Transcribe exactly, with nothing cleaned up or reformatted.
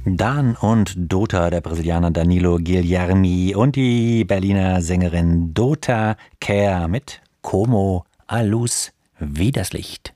Dan und Dota, der Brasilianer Danilo Guilherme und die Berliner Sängerin Dota Kehr mit Como a Luz wie das Licht.